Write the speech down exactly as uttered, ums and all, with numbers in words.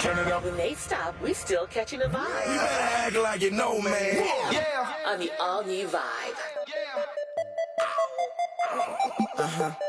Turn it up. When they stop, we still catching a vibe. You better act like you know, man. Yeah. On the all-new Vibe. Uh-huh.